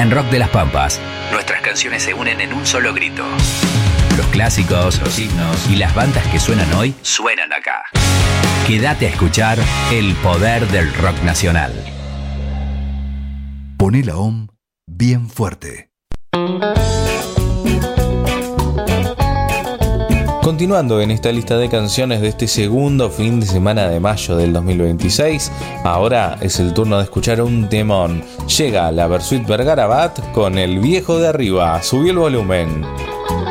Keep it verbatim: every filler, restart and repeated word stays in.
En Rock de las Pampas, nuestras canciones se unen en un solo grito. Los clásicos, los himnos y las bandas que suenan hoy suenan acá. Quédate a escuchar el poder del rock nacional. Poné la O M bien fuerte. Continuando en esta lista de canciones de este segundo fin de semana de mayo del dos mil veintiséis, ahora es el turno de escuchar un temón. Llega la Versuit Vergara Bat con El Viejo de Arriba. Subí el volumen.